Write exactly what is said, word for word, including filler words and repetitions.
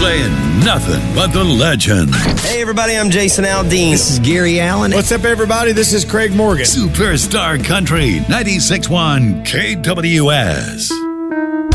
playing nothing but the legends. Hey, everybody, I'm Jason Aldean. This is Gary Allen. What's up, everybody? This is Craig Morgan. Superstar Country, ninety-six point one K W S.